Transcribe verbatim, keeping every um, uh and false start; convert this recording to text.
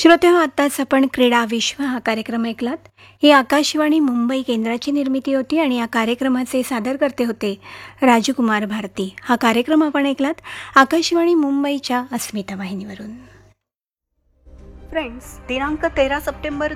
श्रोते हो, आत्ताच आपण क्रीडा विश्व हा कार्यक्रम ऐकलात. ही आकाशवाणी मुंबई केंद्राची निर्मिती होती आणि या कार्यक्रमाचे सादरकर्ते होते राजकुमार भारती. हा कार्यक्रम आपण ऐकलात आकाशवाणी मुंबईच्या अस्मिता वाहिनीवरून. फ्रेंड्स, दिनांक तेरा सप्टेंबर